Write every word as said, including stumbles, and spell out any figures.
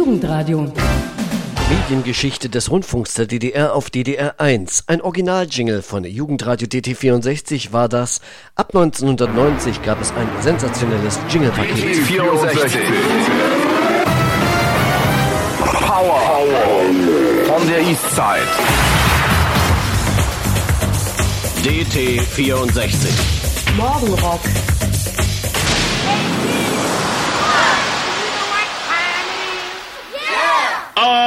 Jugendradio. Mediengeschichte des Rundfunks der D D R auf D D R eins. Ein Original-Jingle von Jugendradio D T vierundsechzig war das. Ab neunzehnhundertneunzig gab es ein sensationelles Jingle-Paket. D T vierundsechzig. Power von der Eastside. D T vierundsechzig. Morgenrock.